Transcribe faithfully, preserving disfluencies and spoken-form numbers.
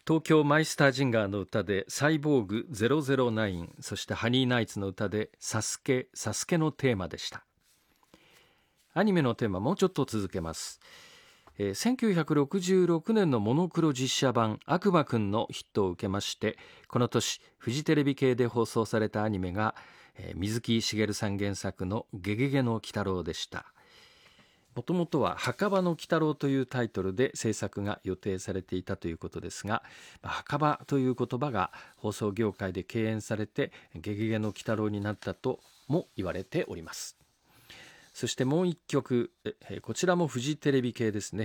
東京マイスタージンガーの歌でサイボーグゼロゼロナイン、そしてハニーナイツの歌でサスケ、サスケのテーマでした。アニメのテーマもうちょっと続けます。えー、せんきゅうひゃくろくじゅうろくねんのモノクロ実写版悪魔くんのヒットを受けまして、この年フジテレビ系で放送されたアニメが、えー、水木しげるさん原作のゲゲゲの鬼太郎でした。もともとは墓場の鬼太郎というタイトルで制作が予定されていたということですが、墓場という言葉が放送業界で敬遠されてゲゲゲの鬼太郎になったとも言われております。そしてもう一曲、こちらもフジテレビ系ですね。